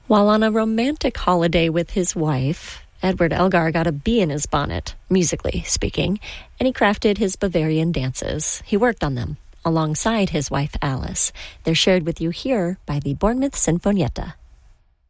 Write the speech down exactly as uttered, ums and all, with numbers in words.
While on a romantic holiday with his wife, Edward Elgar got a bee in his bonnet, musically speaking, and he crafted his Bavarian dances. He worked on them alongside his wife Alice. They're shared with you here by the Bournemouth Sinfonietta.